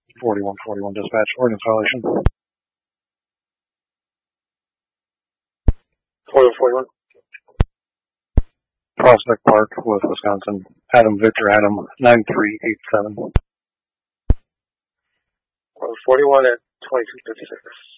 4141 dispatch, ordinance violation. 4141. Prospect Park, Willis, Wisconsin. Adam Victor Adam 9387. 41 at 2256.